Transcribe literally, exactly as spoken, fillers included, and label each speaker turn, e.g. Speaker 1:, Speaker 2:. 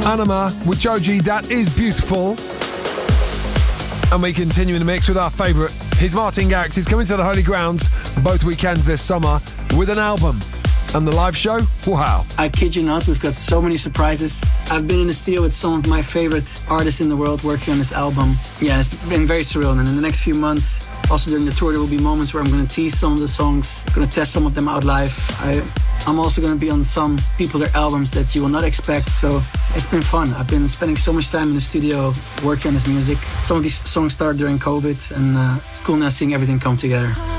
Speaker 1: Anima with Joji, That Is Beautiful. And we continue in the mix with our favourite. He's Martin Garrix. He's coming to the Holy Grounds both weekends this summer with an album. And the live show, wow.
Speaker 2: I kid you not, we've got so many surprises. I've been in the studio with some of my favorite artists in the world working on this album. Yeah, it's been very surreal. And in the next few months, also during the tour, there will be moments where I'm going to tease some of the songs, going to test some of them out live. I, I'm also going to be on some people, their albums that you will not expect. So it's been fun. I've been spending so much time in the studio working on this music. Some of these songs started during COVID, and uh, it's cool now seeing everything come together.